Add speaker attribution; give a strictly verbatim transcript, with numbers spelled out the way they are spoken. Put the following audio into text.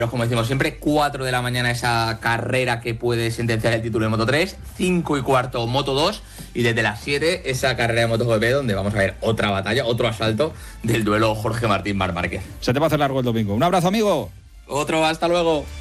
Speaker 1: Como decimos siempre, cuatro de la mañana esa carrera que puede sentenciar el título de Moto tres, cinco y cuarto Moto dos y desde las siete esa carrera de MotoGP donde vamos a ver otra batalla, otro asalto del duelo Jorge Martín-Marc Márquez.
Speaker 2: Se te va a hacer largo el domingo. Un abrazo, amigo.
Speaker 1: Otro, hasta luego.